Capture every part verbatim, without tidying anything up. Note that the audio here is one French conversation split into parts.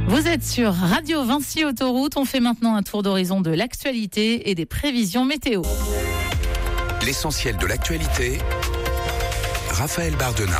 Vous êtes sur Radio Vinci Autoroute. On fait maintenant un tour d'horizon de l'actualité et des prévisions météo. L'essentiel de l'actualité, Raphaël Bardena.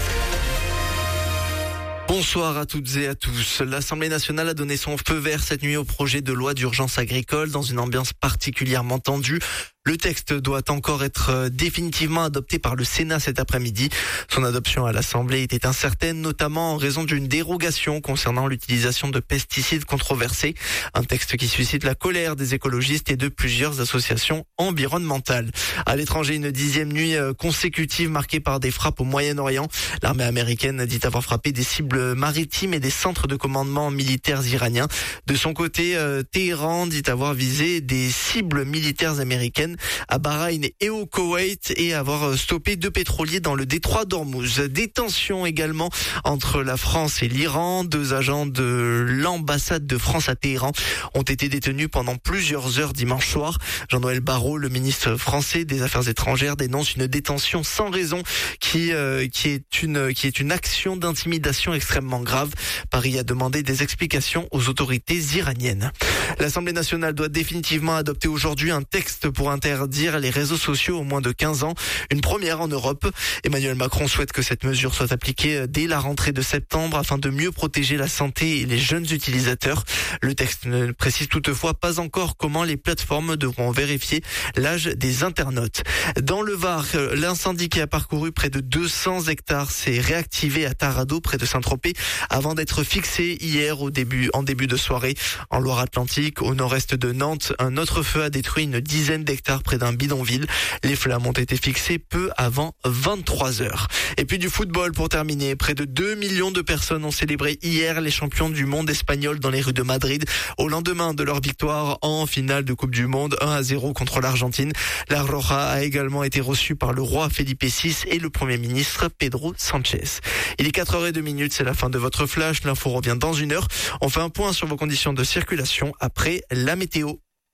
Bonsoir à toutes et à tous. L'Assemblée nationale a donné son feu vert cette nuit au projet de loi d'urgence agricole dans une ambiance particulièrement tendue. Le texte doit encore être définitivement adopté par le Sénat cet après-midi. Son adoption à l'Assemblée était incertaine, notamment en raison d'une dérogation concernant l'utilisation de pesticides controversés. Un texte qui suscite la colère des écologistes et de plusieurs associations environnementales. À l'étranger, une dixième nuit consécutive marquée par des frappes au Moyen-Orient. L'armée américaine dit avoir frappé des cibles maritimes et des centres de commandement militaires iraniens. De son côté, Téhéran dit avoir visé des cibles militaires américaines à Bahreïn et au Koweït et avoir stoppé deux pétroliers dans le détroit d'Ormuz. Des tensions également entre la France et l'Iran. Deux agents de l'ambassade de France à Téhéran ont été détenus pendant plusieurs heures dimanche soir. Jean-Noël Barrot, le ministre français des Affaires étrangères, dénonce une détention sans raison qui euh, qui est une qui est une action d'intimidation extrêmement grave. Paris a demandé des explications aux autorités iraniennes. L'Assemblée nationale doit définitivement adopter aujourd'hui un texte pour interdire les réseaux sociaux aux moins de quinze ans. Une première en Europe. Emmanuel Macron souhaite que cette mesure soit appliquée dès la rentrée de septembre afin de mieux protéger la santé et les jeunes utilisateurs. Le texte ne précise toutefois pas encore comment les plateformes devront vérifier l'âge des internautes. Dans le Var, l'incendie qui a parcouru près de deux cents hectares s'est réactivé à Tarado, près de Saint-Tropez, avant d'être fixé hier au début, en début de soirée. En Loire-Atlantique, au nord-est de Nantes, un autre feu a détruit une dizaine d'hectares près d'un bidonville. Les flammes ont été fixées peu avant vingt-trois heures. Et puis du football pour terminer. Près de deux millions de personnes ont célébré hier les champions du monde espagnols dans les rues de Madrid au lendemain de leur victoire en finale de Coupe du Monde un à zéro contre l'Argentine. La Roja a également été reçue par le roi Felipe six et le premier ministre Pedro Sanchez. Il est quatre heures zéro deux, c'est la fin de votre flash. L'info revient dans une heure. On fait un point sur vos conditions de circulation après la météo.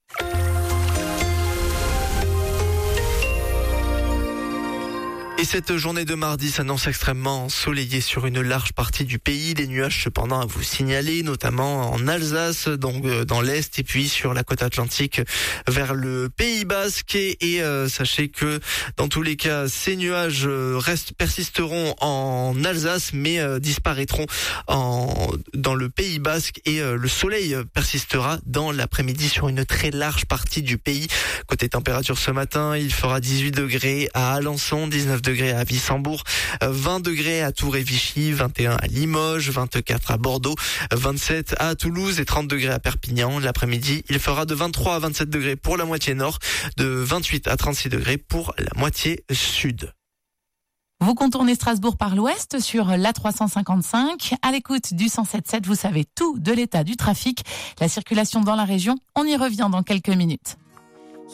Et cette journée de mardi s'annonce extrêmement ensoleillée sur une large partie du pays. Des nuages cependant à vous signaler, notamment en Alsace, donc dans l'Est, et puis sur la côte atlantique vers le Pays Basque. Et, et euh, sachez que dans tous les cas, ces nuages restent persisteront en Alsace, mais euh, disparaîtront en dans le Pays Basque. Et euh, le soleil persistera dans l'après-midi sur une très large partie du pays. Côté température ce matin, il fera dix-huit degrés à Alençon, dix-neuf degrés à Wissembourg, vingt degrés à Tours et Vichy, vingt et un à Limoges, vingt-quatre à Bordeaux, vingt-sept à Toulouse et trente degrés à Perpignan. L'après-midi, il fera de vingt-trois à vingt-sept degrés pour la moitié nord, de vingt-huit à trente-six degrés pour la moitié sud. Vous contournez Strasbourg par l'ouest sur l'A trois cent cinquante-cinq. À l'écoute du cent sept sept, vous savez tout de l'état du trafic, la circulation dans la région. On y revient dans quelques minutes.